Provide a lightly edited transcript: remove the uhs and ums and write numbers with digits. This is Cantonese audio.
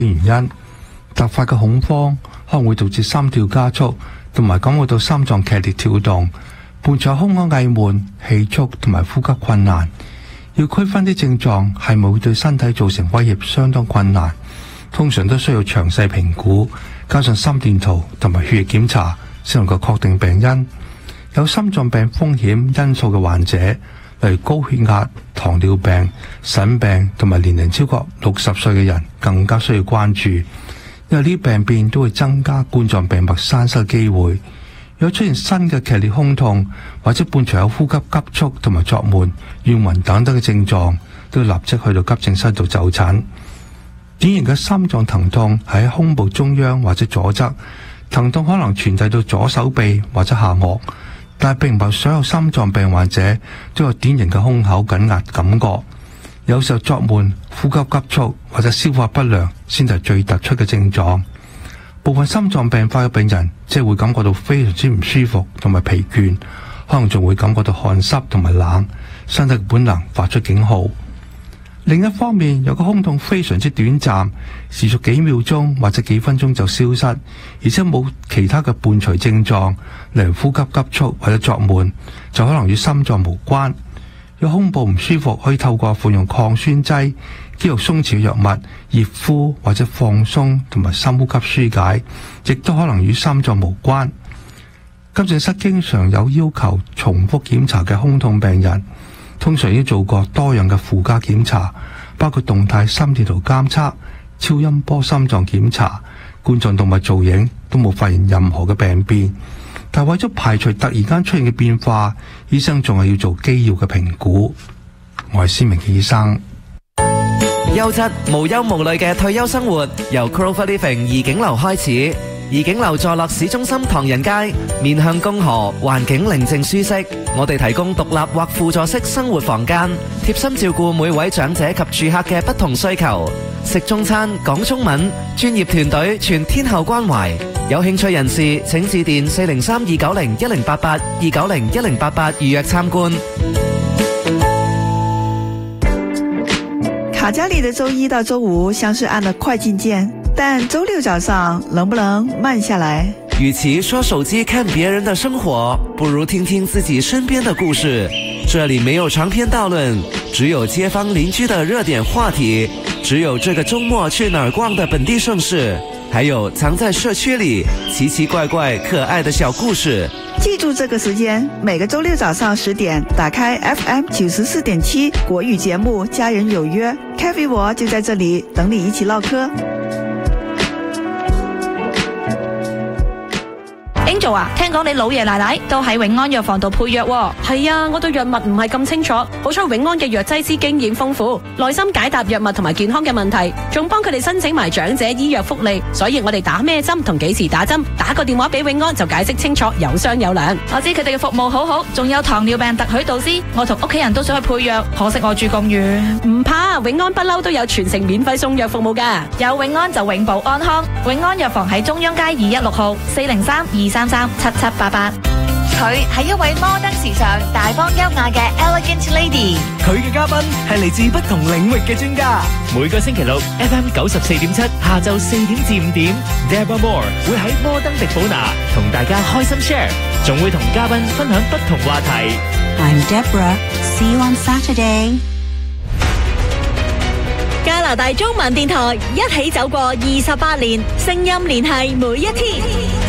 原因。突發嘅恐慌可能會導致心跳加速，同埋感覺到心臟劇烈跳動，伴隨胸腔翳悶、氣促同埋呼吸困難。要區分啲症狀係咪會對身體造成威脅，相當困難。通常都需要詳細評估，加上心電圖同埋血液檢查，先能夠確定病因。有心臟病風險因素嘅患者，例如高血壓、糖尿病、腎病同埋年齡超過60歲嘅人，更加需要關注，因為呢啲病變都會增加冠狀病脈栓塞機會。如果出現新嘅劇烈胸痛，或者伴隨有呼吸急促同埋作悶、眩暈等等嘅症狀，都要立即去到急症室度就診。典型嘅心臟疼痛係喺胸部中央或者左側，疼痛可能傳遞到左手臂或者下顎，但係並唔係所有心臟病患者都有典型嘅胸口緊壓感覺。有時候作悶、呼吸急促或者消化不良先係最突出嘅症狀。部分心臟病發嘅病人即係會感覺到非常之唔舒服同埋疲倦，可能仲會感覺到汗濕同埋冷，身體本能發出警號。另一方面，有個胸痛非常之短暫，持續幾秒鐘或者幾分鐘就消失，而且冇其他嘅伴隨症狀，例如呼吸急促或者作悶，就可能與心臟無關。有胸部唔舒服，可以透過服用抗酸劑、肌肉鬆弛藥物、熱敷或者放鬆同埋深呼吸紓解，亦都可能與心臟無關。急症室經常有要求重複檢查嘅胸痛病人，通常已經做過多樣嘅附加檢查，包括動態心電圖監測、超音波心臟檢查、冠狀動脈造影，都冇發現任何嘅病變。但為咗排除突然間出現嘅變化，醫生仲係要做基要嘅評估。我係施明嘅醫生。 優質無憂無慮嘅退休生活，由 Clover Living 怡景樓開始。怡景樓坐落市中心唐人街，面向公河，環境寧靜舒適。我哋提供獨立或輔助式生活房間，貼心照顧每位長者及住客嘅不同需求。食中餐，講中文，專業團隊全天候關懷。有興趣人士請致電403-290-1088 290-1088預約參觀。 卡加里的周一到周五像是按了快进键，但周六早上能不能慢下来？ 与其刷手机看别人的生活，不如听听自己身边的故事。这里没有长篇大论，只有街坊邻居的热点话题，只有这个周末去哪儿逛的本地盛事，还有藏在社区里奇奇怪怪可爱的小故事。 记住这个时间，每个周六早上10点，打开 FM 94.7国语节目《家人有约》，Kathy 我就在这里等你一起唠嗑。 Angel 啊，聽講你老爺奶奶都喺永安藥房度配藥喎。 係啊，我對藥物唔係咁清楚，好彩永安嘅藥劑師經驗豐富，耐心解答藥物同埋健康嘅問題，仲幫佢哋申請埋長者醫藥福利，所以我哋打咩針同幾時打針，打個電話俾永安就解釋清楚，有商有量。 我知佢哋嘅服務好好，仲有糖尿病特許導師，我同屋企人都想去配藥，可惜我住咁遠。 唔怕，永安不嬲都有全程免費送藥服務㗎。 有永安就永保安康，永安藥房喺中央街216號403-233-7788。佢係一位摩登時尚、大方優雅嘅 Elegant Lady。 佢嘅嘉賓係嚟自不同領域嘅專家。每個星期六 FM 94.7下晝4點至5點 ，Deborah Moore 會喺摩登迪寶拿同大家開心 share， 仲會同嘉賓分享不同話題。 I'm Deborah. See you on Saturday. 加拿大中文電台一起走過28年，聲音聯繫每一天。